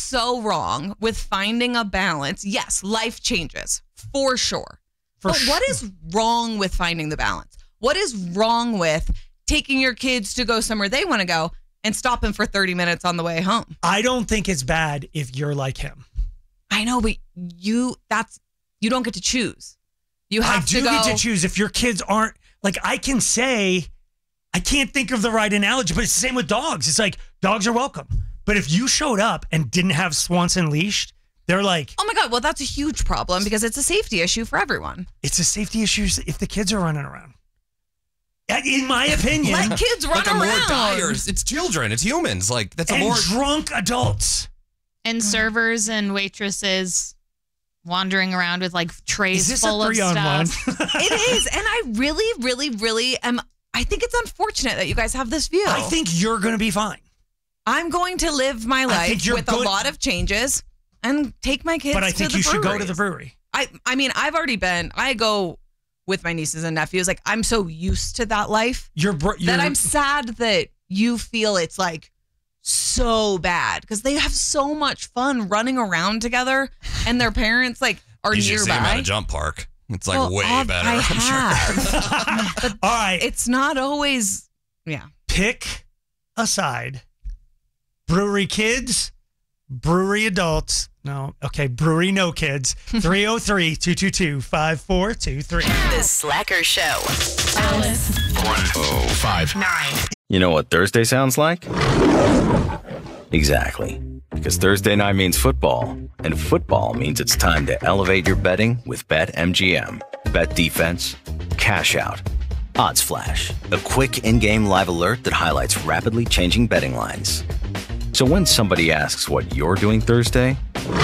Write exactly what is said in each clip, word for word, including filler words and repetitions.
so wrong with finding a balance? Yes, life changes for sure. For but sure. what is wrong with finding the balance? What is wrong with taking your kids to go somewhere they want to go and stopping for thirty minutes on the way home? I don't think it's bad if you're like him. I know, but you that's you don't get to choose. You have I do to go. get to choose if your kids aren't like I can say I can't think of the right analogy, but it's the same with dogs. It's like dogs are welcome. But if you showed up and didn't have Swanson leashed, they're like, oh my God, well, that's a huge problem because it's a safety issue for everyone. It's a safety issue if the kids are running around. In my opinion. Let kids run like around. Like a more dire, it's children, it's humans. Like that's a and more drunk adults. And servers and waitresses wandering around with like trays is this full a of three on stuff. one? It is. And I really, really, really am. I think it's unfortunate that you guys have this view. I think you're going to be fine. I'm going to live my life with good. a lot of changes and take my kids to the But I think you should go to the brewery. I, I mean, I've already been, I go with my nieces and nephews. Like, I'm so used to that life You're, br- you're that I'm sad that you feel it's like so bad because they have so much fun running around together and their parents like are you should nearby. see them at a jump park. It's like Well, way ob- better. I I'm have. sure. But All right. it's not always, yeah. Pick a side. Brewery kids, brewery adults. No, okay, brewery no kids. three oh three, two two two, five four two three. The Slacker Show. Alice. one oh five Nine. You know what Thursday sounds like? Exactly. Because Thursday night means football, and football means it's time to elevate your betting with BetMGM. Bet defense, cash out, odds flash, a quick in-game live alert that highlights rapidly changing betting lines. So when somebody asks what you're doing Thursday,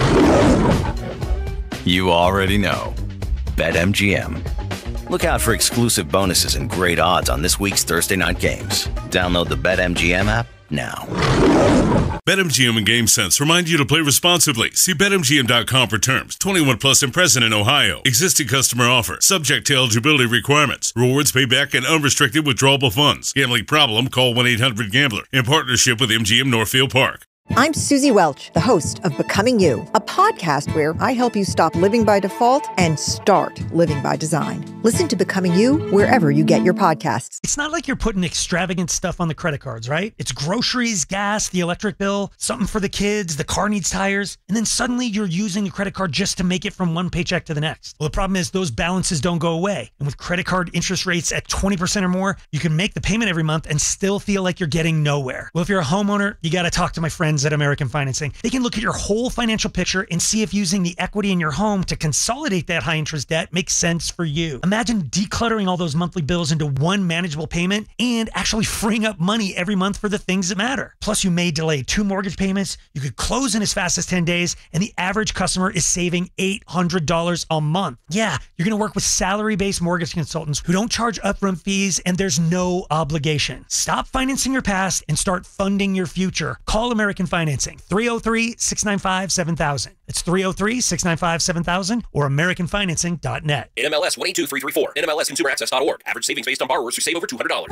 you already know. BetMGM. Look out for exclusive bonuses and great odds on this week's Thursday night games. Download the BetMGM app now. BetMGM and GameSense remind you to play responsibly. See Bet M G M dot com for terms. twenty-one plus and present in Ohio. Existing customer offer. Subject to eligibility requirements. Rewards payback and unrestricted withdrawable funds. Gambling problem? Call one eight hundred gambler. In partnership with M G M Northfield Park. I'm Susie Welch, the host of Becoming You, a podcast where I help you stop living by default and start living by design. Listen to Becoming You wherever you get your podcasts. It's not like you're putting extravagant stuff on the credit cards, right? It's groceries, gas, the electric bill, something for the kids, the car needs tires, and then suddenly you're using a credit card just to make it from one paycheck to the next. Well, the problem is those balances don't go away. And with credit card interest rates at twenty percent or more, you can make the payment every month and still feel like you're getting nowhere. Well, if you're a homeowner, you got to talk to my friends at American Financing. They can look at your whole financial picture and see if using the equity in your home to consolidate that high interest debt makes sense for you. Imagine decluttering all those monthly bills into one manageable payment and actually freeing up money every month for the things that matter. Plus, you may delay two mortgage payments. You could close in as fast as ten days, and the average customer is saving eight hundred dollars a month. Yeah, you're going to work with salary-based mortgage consultants who don't charge upfront fees, and there's no obligation. Stop financing your past and start funding your future. Call American Financing. three oh three, six nine five, seven thousand. It's three oh three, six nine five, seven thousand or american financing dot net. N M L S one eight two three three four. N M L S consumer access dot org. Average savings based on borrowers who save over two hundred dollars.